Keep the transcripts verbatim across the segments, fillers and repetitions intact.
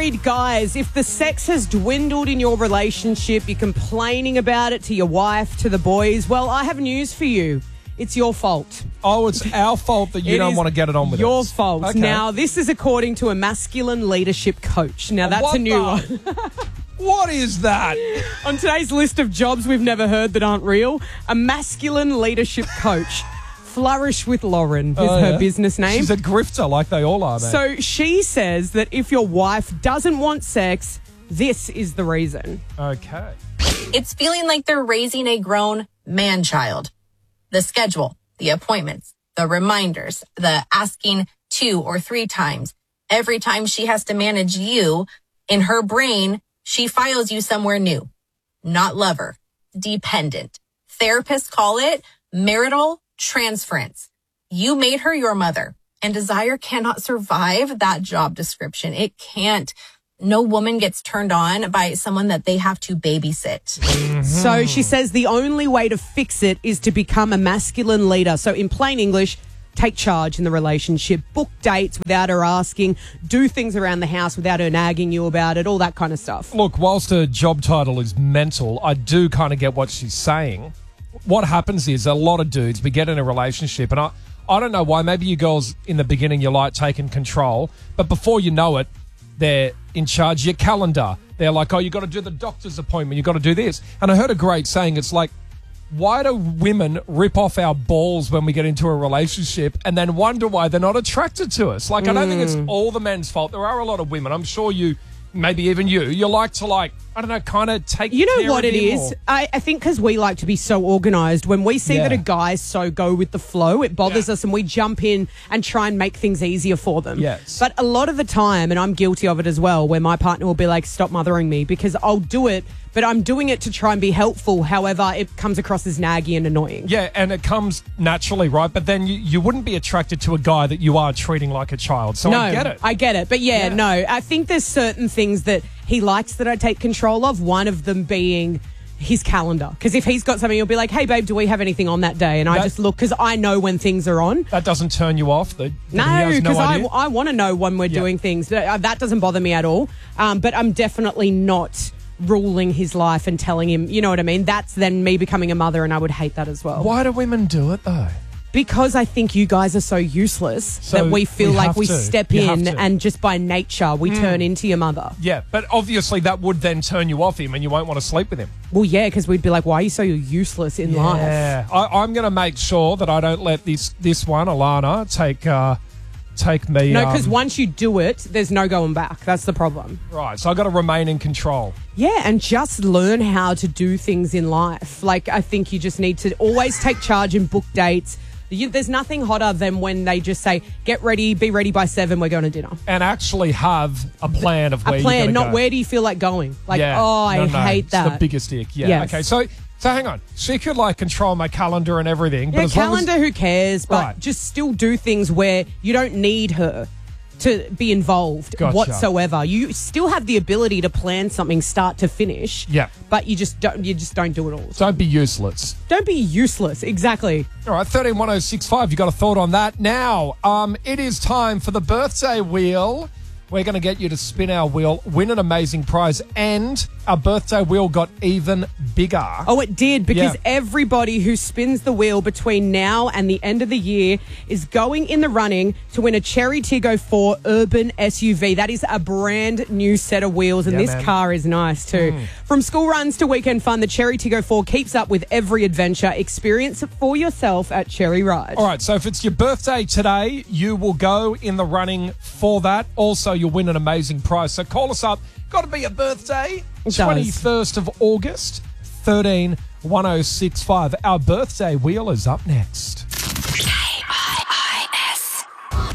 married guys, if the sex has dwindled in your relationship, you're complaining about it to your wife, to the boys, well, I have news for you. It's your fault. Oh, it's our fault that you It don't is want to get it on with your us. fault. Okay. Now, this is according to a masculine leadership coach. Now, that's What a new the- one. What is that? On today's list of jobs we've never heard that aren't real, a masculine leadership coach. Flourish with Lauren is Oh, her yeah. business name. She's a grifter like they all are, mate. So she says that if your wife doesn't want sex, this is the reason. Okay. It's feeling like they're raising a grown man-child. The schedule, the appointments, the reminders, the asking two or three times. Every time she has to manage you, in her brain, she files you somewhere new. Not lover, dependent. Therapists call it marital transference. You made her your mother, and desire cannot survive that job description. It can't. No woman gets turned on by someone that they have to babysit. Mm-hmm. So she says the only way to fix it is to become a masculine leader. So in plain English, take charge in the relationship, book dates without her asking, do things around the house without her nagging you about it, all that kind of stuff. Look, whilst her job title is mental, I do kind of get what she's saying. What happens is a lot of dudes, we get in a relationship, and I, I don't know why, maybe you girls in the beginning you like taking control, but before you know it, they're in charge of your calendar. They're like, oh, you got to do the doctor's appointment. You got to do this. And I heard a great saying. It's like, why do women rip off our balls when we get into a relationship and then wonder why they're not attracted to us? Like, I don't think it's all the men's fault. There are a lot of women. I'm sure you, maybe even you, you like to like, I don't know, kind of take You know care what of it him is? or- I, I think because we like to be so organised, when we see Yeah. that a guy's so go with the flow, it bothers Yeah. us and we jump in and try and make things easier for them. Yes. But a lot of the time, and I'm guilty of it as well, where my partner will be like, stop mothering me, because I'll do it, but I'm doing it to try and be helpful. However, it comes across as naggy and annoying. Yeah, and it comes naturally, right? But then you, you wouldn't be attracted to a guy that you are treating like a child. So no, I get it. I get it. But yeah, Yeah. no, I think there's certain things that he likes that I take control of. One of them being his calendar. Because if he's got something, he'll be like, hey, babe, do we have anything on that day? And I That- just look, because I know when things are on. That doesn't turn you off? That, that he No, has because I, idea? I want to know when we're Yeah. doing things. That that doesn't bother me at all. Um, but I'm definitely not ruling his life and telling him, you know what I mean? That's then me becoming a mother, and I would hate that as well. Why do women do it, though? Because I think you guys are so useless So that we feel we like have we to. step You have in to. and just by nature we turn into your mother. Yeah, but obviously that would then turn you off him and you won't want to sleep with him. Well, yeah, because we'd be like, why are you so useless in life? Yeah. I, I'm going to make sure that I don't let this this one, Alana, take uh, take me. No, because um, once you do it, there's no going back. That's the problem. Right, so I've got to remain in control. Yeah, and just learn how to do things in life. Like, I think you just need to always take charge and book dates. You, there's nothing hotter than when they just say, get ready, be ready by seven, we're going to dinner. And actually have a plan of where A you're plan, going to not go. where do you feel like going. Like, Yeah. oh, I No, no, hate it's that. the biggest ick. Yeah. Yes. Okay, so so hang on. She could like control my calendar and everything. But Yeah, as long calendar, as, who cares? But Right. just still do things where you don't need her to be involved Gotcha. whatsoever. You still have the ability to plan something start to finish. Yeah. But you just don't you just don't do it all. don't be useless. Don't be useless. Exactly. All right, thirteen one oh six five. You got a thought on that? Now, um, it is time for the birthday wheel. We're going to get you to spin our wheel, win an amazing prize, and our birthday wheel got even bigger. Oh, it did, because Yeah. everybody who spins the wheel between now and the end of the year is going in the running to win a Cherry Tiggo four Urban S U V. That is a brand new set of wheels, and Yeah, this man. car is nice too. From school runs to weekend fun, the Cherry Tiggo four keeps up with every adventure. Experience it for yourself at Cherry Ride. All right, so if it's your birthday today, you will go in the running for that. Also, you'll win an amazing prize. So call us up. Got to be a birthday. It does. twenty-first of August, thirteen one oh six five. Our birthday wheel is up next. K I I S.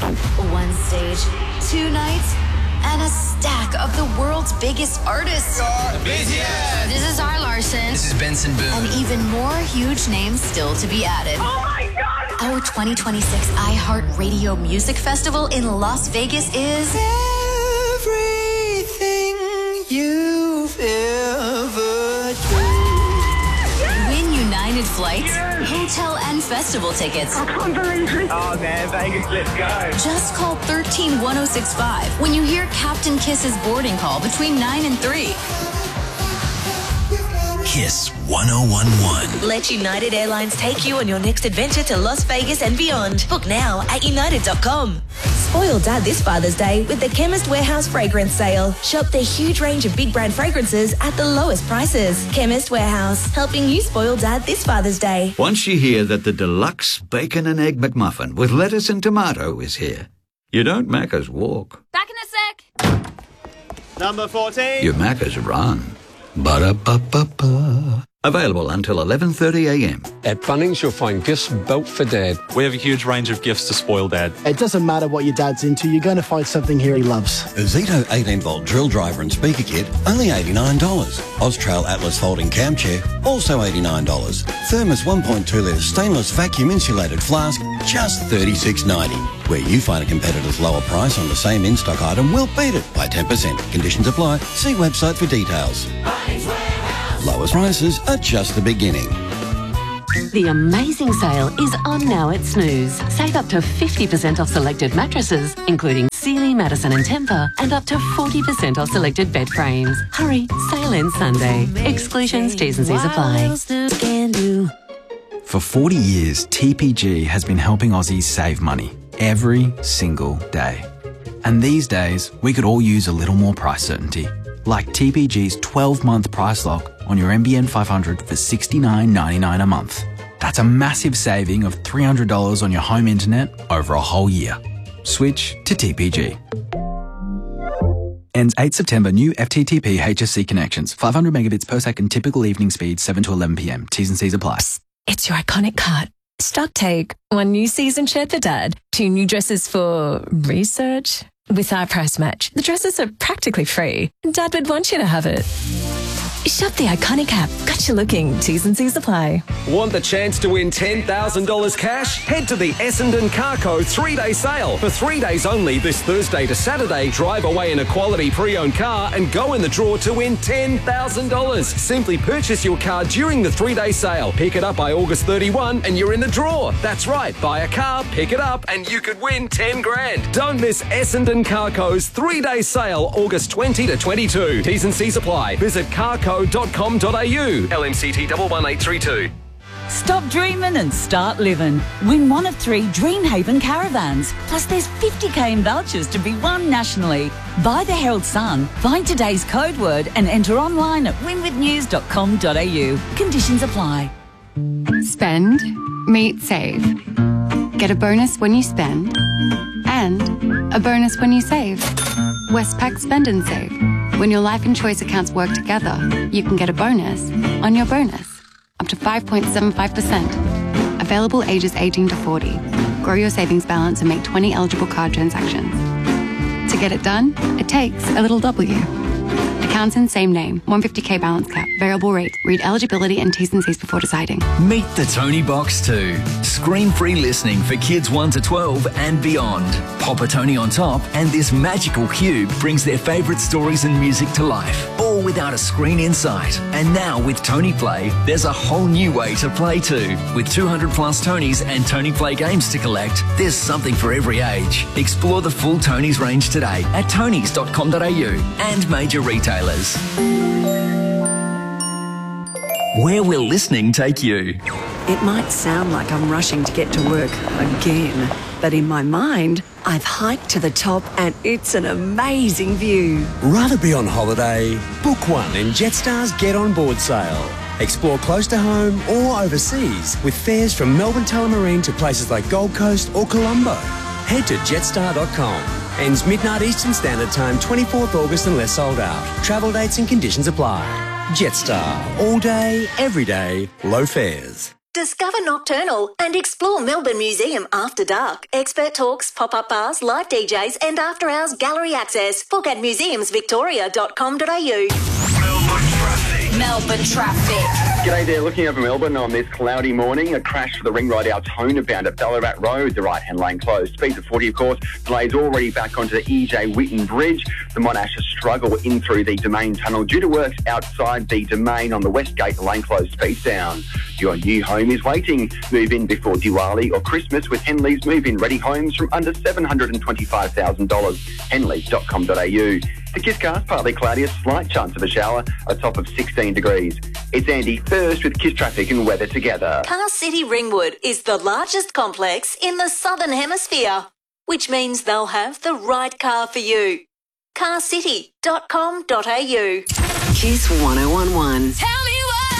One stage, two nights, and a stack of the world's biggest artists. This is Zara Larson. This is Benson Boone. And even more huge names still to be added. Oh my God! Our twenty twenty-six iHeartRadio Music Festival in Las Vegas is Everything you've ever dreamed. Win United flights, hotel and festival tickets. I can't believe it. Oh, man, Vegas, let's go. Just call one three one oh six five when you hear Captain Kiss's boarding call between nine and three. Kiss one oh one one. Let United Airlines take you on your next adventure to Las Vegas and beyond. Book now at united dot com. Spoil Dad this Father's Day with the Chemist Warehouse Fragrance Sale. Shop their huge range of big brand fragrances at the lowest prices. Chemist Warehouse, helping you spoil Dad this Father's Day. Once you hear that the deluxe bacon and egg McMuffin with lettuce and tomato is here, you don't Macca's walk. Back in a sec. Number fourteen. You Macca's run. Ba-da-ba-ba-ba. Available until eleven thirty a m. At Bunnings, you'll find gifts built for Dad. We have a huge range of gifts to spoil Dad. It doesn't matter what your dad's into, you're going to find something here he loves. A Zito eighteen volt drill driver and speaker kit, only eighty-nine dollars. Austrail Atlas folding cam chair, also eighty-nine dollars. Thermos one point two litre stainless vacuum insulated flask, just thirty-six ninety. Where you find a competitor's lower price on the same in-stock item, we'll beat it by ten percent. Conditions apply. See website for details. Lowest prices are just the beginning. The amazing sale is on now at Snooze. Save up to fifty percent off selected mattresses, including Sealy, Madison and Tempur, and up to forty percent off selected bed frames. Hurry, sale ends Sunday. Exclusions, T's and C's apply. For forty years, T P G has been helping Aussies save money every single day. And these days, we could all use a little more price certainty. Like T P G's twelve month price lock on your N B N five hundred for sixty-nine ninety-nine a month. That's a massive saving of three hundred dollars on your home internet over a whole year. Switch to T P G. Ends eighth September. New F T T P H S C connections. five hundred megabits per second typical evening speed, seven to eleven p m. T's and C's apply. It's your iconic cut. Stock take. One new season shirt for Dad. Two new dresses for research. With our price match, the dresses are practically free. Dad would want you to have it. Shop the iconic app. Got you looking. T's and C's apply. Want the chance to win ten thousand dollars cash? Head to the Essendon Carco three-day sale. For three days only, this Thursday to Saturday, drive away in a quality pre-owned car and go in the draw to win ten thousand dollars. Simply purchase your car during the three-day sale. Pick it up by August thirty-first and you're in the draw. That's right. Buy a car, pick it up, and you could win ten grand. Don't miss Essendon Carco's three-day sale, August twentieth to twenty-second. T's and C's apply. Visit carco dot com dot a u. L M C T one one eight three two. Stop dreaming and start living. Win one of three Dreamhaven caravans. Plus there's fifty k in vouchers to be won nationally. Buy the Herald Sun, find today's code word and enter online at win with news dot com dot a u. Conditions apply. Spend, meet, save. Get a bonus when you spend and a bonus when you save. Westpac Spend and Save. When your life and choice accounts work together, you can get a bonus on your bonus. Up to five point seven five percent. Available ages eighteen to forty. Grow your savings balance and make twenty eligible card transactions. To get it done, it takes a little W. Accounts in same name. one hundred fifty k balance cap. Variable rate. Read eligibility and T's and C's before deciding. Meet the Tony Box two. Screen-free listening for kids one to twelve and beyond. Pop a Tony on top and this magical cube brings their favourite stories and music to life. All without a screen in sight. And now with Tony Play, there's a whole new way to play too. With two hundred plus Tonys and Tony Play games to collect, there's something for every age. Explore the full Tonys range today at tonys dot com dot a u and major retailers. Where will listening take you? It might sound like I'm rushing to get to work again, but in my mind, I've hiked to the top and it's an amazing view. Rather be on holiday? Book one in Jetstar's Get On Board sale. Explore close to home or overseas with fares from Melbourne Tullamarine to places like Gold Coast or Colombo. Head to jetstar dot com. Ends midnight Eastern Standard Time, twenty-fourth August unless sold out. Travel dates and conditions apply. Jetstar. All day, every day, low fares. Discover Nocturnal and explore Melbourne Museum after dark. Expert talks, pop-up bars, live D Js and after-hours gallery access. Book at museums victoria dot com dot a u. Melbourne Melbourne traffic. G'day there, looking over Melbourne on this cloudy morning. A crash for the ring road Altona bound at Ballarat Road. The right-hand lane closed. Speeds of forty, of course. Delays already back onto the E J Whitten Bridge. The Monash struggle in through the Domain Tunnel due to works outside the Domain on the West Gate. The lane closed. Speeds down. Your new home is waiting. Move in before Diwali or Christmas with Henley's move-in ready homes from under seven hundred twenty-five thousand dollars. henleys dot com dot a u. The Kiss Cast, partly cloudy, a slight chance of a shower, a top of sixteen degrees. It's Andy first with Kiss Traffic and weather together. Car City Ringwood is the largest complex in the Southern Hemisphere, which means they'll have the right car for you. car city dot com dot a u. Kiss one oh one one. Tell me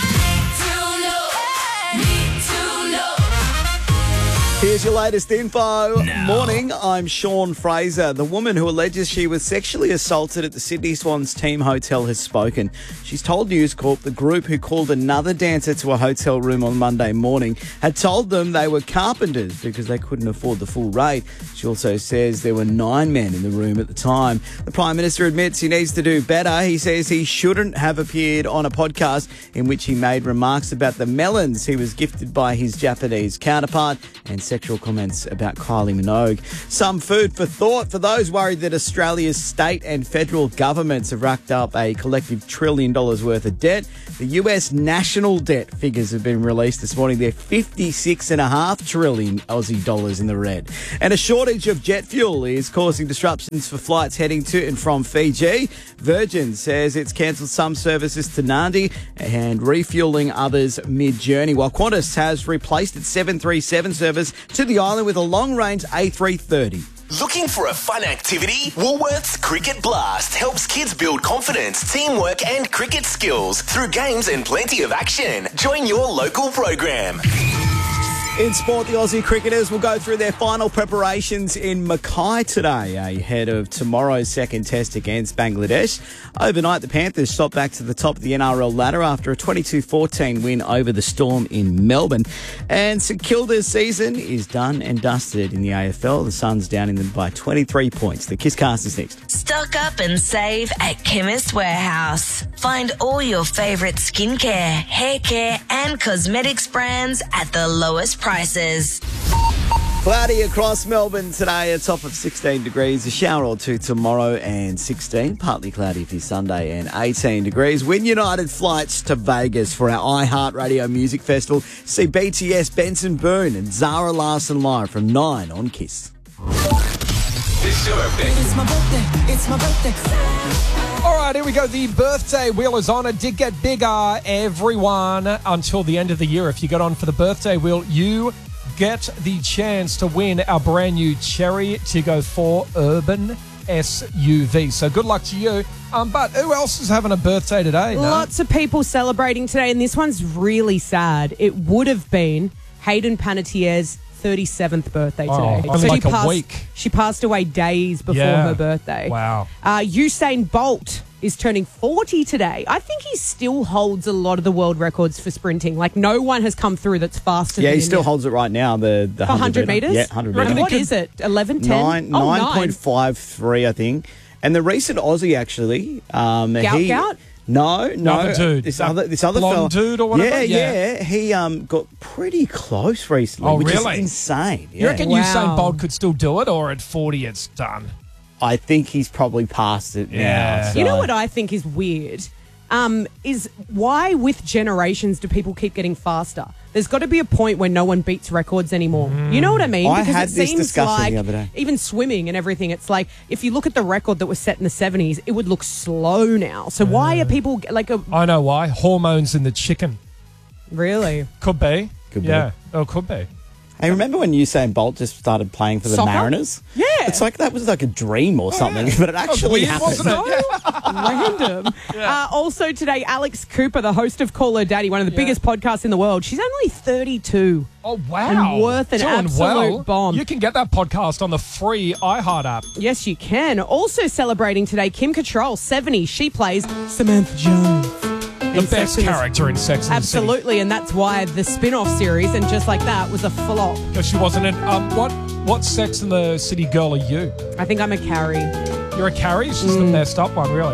Here's your latest info. Now. Morning, I'm Sean Fraser. The woman who alleges she was sexually assaulted at the Sydney Swans team hotel has spoken. She's told News Corp the group who called another dancer to a hotel room on Monday morning had told them they were carpenters because they couldn't afford the full rate. She also says there were nine men in the room at the time. The Prime Minister admits he needs to do better. He says he shouldn't have appeared on a podcast in which he made remarks about the melons he was gifted by his Japanese counterpart and sexual comments about Kylie Minogue. Some food for thought for those worried that Australia's state and federal governments have racked up a collective trillion dollars worth of debt. The U S national debt figures have been released this morning. They're fifty-six point five trillion Aussie dollars in the red. And a shortage of jet fuel is causing disruptions for flights heading to and from Fiji. Virgin says it's cancelled some services to Nadi and refuelling others mid-journey, while Qantas has replaced its seven thirty-seven service to the island with a long-range A three thirty. Looking for a fun activity? Woolworths Cricket Blast helps kids build confidence, teamwork and cricket skills through games and plenty of action. Join your local program. In sport, the Aussie cricketers will go through their final preparations in Mackay today ahead of tomorrow's second test against Bangladesh. Overnight, the Panthers shot back to the top of the N R L ladder after a twenty-two fourteen win over the Storm in Melbourne. And St Kilda's season is done and dusted in the A F L. The Suns downing them by twenty-three points. The Kiss Cast is next. Stock up and save at Chemist Warehouse. Find all your favourite skincare, hair care and cosmetics brands at the lowest prices. Cloudy across Melbourne today, a top of sixteen degrees, a shower or two tomorrow and sixteen, partly cloudy for Sunday and eighteen degrees. Win United flights to Vegas for our iHeartRadio Music Festival. See B T S, Benson Boone and Zara Larsson live from nine on Kiss. It's your birthday. It's my birthday. It's my birthday. All right, here we go. The birthday wheel is on. It did get bigger, everyone, until the end of the year. If you got on for the birthday wheel, you get the chance to win our brand new Cherry Tiggo four Urban S U V. So good luck to you. Um, but who else is having a birthday today? No? Lots of people celebrating today, and this one's really sad. It would have been Hayden Panettiere's thirty-seventh birthday today. Oh, only like she passed, a week. She passed away days before Yeah. her birthday. Wow. Uh, Usain Bolt is turning forty today. I think he still holds a lot of the world records for sprinting. Like, no one has come through that's faster Yeah, than he him still yet. holds it right now. The the For one hundred metres? Yeah, one hundred Right, metres. what is it? eleven, ten? Nine Oh, nine point five three, I think. And the recent Aussie actually, um, Gout, he Gout? no no Another dude. This That other this other blonde fella, dude or whatever? Yeah, Yeah. yeah, he um got pretty close recently. Oh, which really? Is insane. Yeah. You reckon Wow. Usain Bolt could still do it, or at forty it's done? I think he's probably past it Yeah. now. You know so- what I think is weird? Um, is why with generations do people keep getting faster? There's got to be a point where no one beats records anymore. You know what I mean? I Because had it this seems discussion like the other day. even swimming and everything, it's like if you look at the record that was set in the seventies, it would look slow now. So why are people like a I know why. Hormones in the chicken. really? Could be. Could be. Yeah. Oh, could be. Hey, remember when Usain Bolt just started playing for the Soccer? Mariners? Yeah. It's like that was like a dream or something, but it actually weird, happened. wasn't it? Random. Uh, also today, Alex Cooper, the host of Call Her Daddy, one of the Yeah. biggest podcasts in the world. She's only thirty-two. Oh, wow. And worth an Doing absolute well. bomb. You can get that podcast on the free iHeart app. Yes, you can. Also celebrating today, Kim Cattrall, seventy. She plays Samantha Jones. The best character in Sex and the City. Absolutely, and that's why the spin-off series, and just like that, was a flop. Because she wasn't in. Um, what what Sex and the City girl are you? I think I'm a Carrie. You're a Carrie? She's the messed up one, really.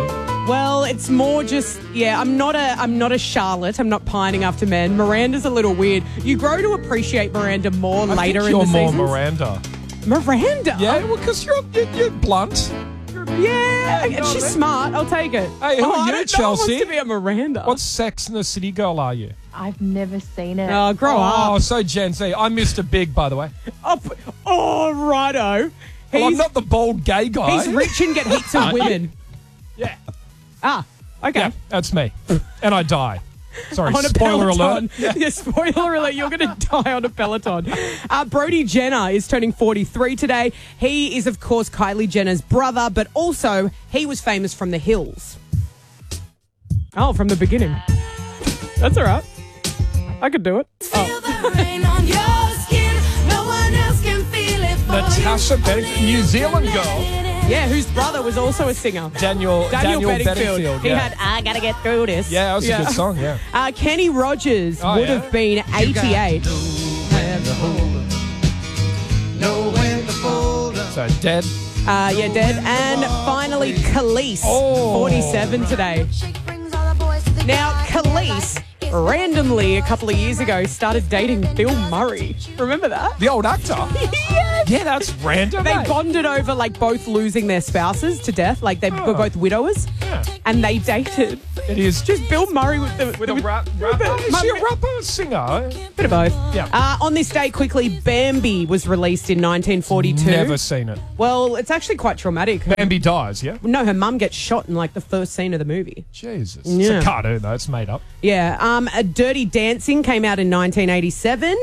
Well, it's more just yeah. I'm not a I'm not a Charlotte. I'm not pining after men. Miranda's a little weird. You grow to appreciate Miranda more I later think in you're the more seasons. Miranda. Miranda. Yeah, well, because you're, you're you're blunt. Yeah, you know and she's what I mean? smart. I'll take it. Hey, who oh, are I you, don't Chelsea? know who wants to be a Miranda. What Sex and the City girl are you? I've never seen it. Oh, grow Oh, up. so Gen Z. I'm Mister Big, by the way. Oh, p- oh, righto. Well, I'm He's, not the bald gay guy. he's rich and get heaps of women. Yeah. Ah, okay. Yeah, that's me. And I die. Sorry, On a spoiler Peloton. alert. Yeah. spoiler alert. You're going to die on a Peloton. Uh, Brody Jenner is turning forty-three today. He is, of course, Kylie Jenner's brother, but also he was famous from The Hills. Oh, from the beginning. That's all right. I could do it. Oh. Natasha Bedingfield, New Zealand girl. Yeah, whose brother was also a singer. Daniel, Daniel, Daniel Bedingfield. Bedingfield. He yeah. had I Gotta Get Through This. Yeah, that was a good song, yeah. Uh, Kenny Rogers Oh, would yeah? have been eighty-eight. So dead. Uh, yeah, dead. And finally, Khalees, Oh. forty-seven today. Now, Khalees, randomly a couple of years ago, started dating Bill Murray. Remember that? The old actor. Yes. Yeah, that's random. They mate. bonded over like both losing their spouses to death. Like they Oh. were both widowers. Yeah. And they dated. It is. Just Bill Murray with the With a with- rap, with the- rapper? Is she a Murray- rapper or singer? Bit of both. Yeah. Uh, on this day, quickly, Bambi was released in nineteen forty-two. Never seen it. Well, it's actually quite traumatic. Her- Bambi dies, yeah? No, her mum gets shot in like the first scene of the movie. Jesus. It's Yeah. a cartoon, though. It's made up. Yeah. Um, a Dirty Dancing came out in nineteen eighty-seven.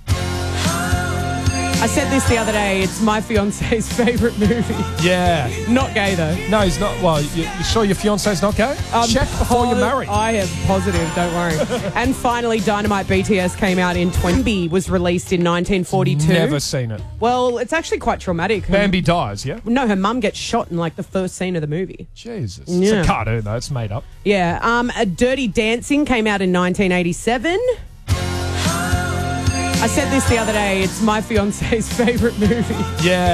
I said this the other day. It's my fiance's favourite movie. Yeah. Not gay though. No, he's not. Well, you, you sure your fiance's not gay? Um, Check before you po- marry. I am positive, don't worry. And finally, Dynamite B T S came out in twenty. Was released in nineteen forty-two. Never seen it. Well, it's actually quite traumatic. Her- Bambi dies, yeah? No, her mum gets shot in like the first scene of the movie. Jesus. It's Yeah. a cartoon, though. It's made up. Yeah. Um, a Dirty Dancing came out in nineteen eighty-seven. I said this the other day. It's my fiance's favourite movie. Yeah.